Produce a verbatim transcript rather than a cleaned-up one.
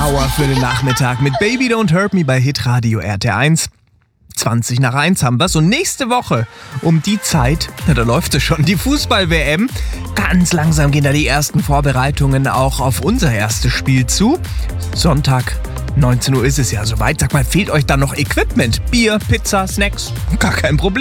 Power für den Nachmittag mit Baby Don't Hurt Me bei Hitradio R T eins. zwanzig nach eins haben wir's. Und nächste Woche um die Zeit, na, da läuft es schon, die Fußball-W M. Ganz langsam gehen da die ersten Vorbereitungen auch auf unser erstes Spiel zu. Sonntag, neunzehn Uhr ist es ja soweit. Sag mal, fehlt euch da noch Equipment? Bier, Pizza, Snacks? Gar kein Problem.